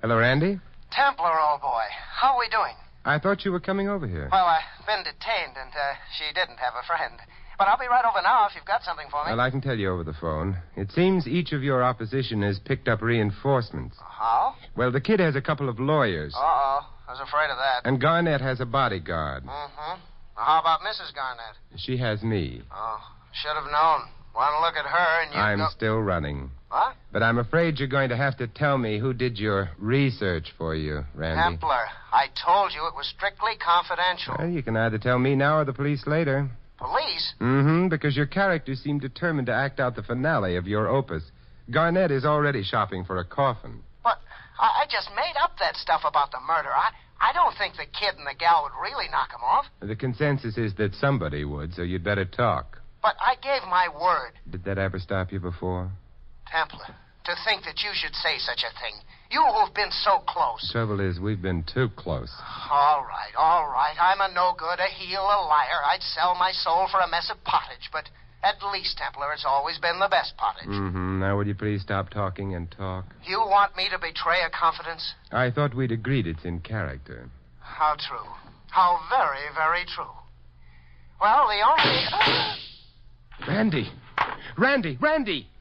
Hello, Randy. Templar, old boy. How are we doing? I thought you were coming over here. Well, I've been detained, and she didn't have a friend. But I'll be right over now if you've got something for me. Well, I can tell you over the phone. It seems each of your opposition has picked up reinforcements. How? Well, the kid has a couple of lawyers. Uh-oh. I was afraid of that. And Garnett has a bodyguard. Mm-hmm. Now, how about Mrs. Garnett? She has me. Oh, should have known. One look at her and you I'm still running. What? But I'm afraid you're going to have to tell me who did your research for you, Randy. Templar, I told you it was strictly confidential. Well, you can either tell me now or the police later. Police? Mm-hmm, because your characters seem determined to act out the finale of your opus. Garnett is already shopping for a coffin. But I just made up that stuff about the murder. I don't think the kid and the gal would really knock him off. The consensus is that somebody would, so you'd better talk. But I gave my word. Did that ever stop you before? Templar, to think that you should say such a thing. You who've been so close. Trouble is, we've been too close. All right. I'm a no-good, a heel, a liar. I'd sell my soul for a mess of pottage, but at least, Templar, it's always been the best pottage. Mm-hmm. Now, will you please stop talking and talk? You want me to betray a confidence? I thought we'd agreed it's in character. How true. How very, very true. Well, the only... Randy!